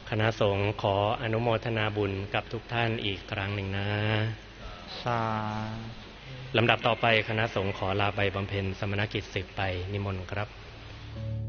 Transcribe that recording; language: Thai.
คณะสงฆ์ขออนุโมทนาบุญกับทุกท่านอีกครั้งหนึ่งนะสาลำดับต่อไปคณะสงฆ์ขอลาไปบำเพ็ญสมณกิจ10ไปนิมนต์ครับ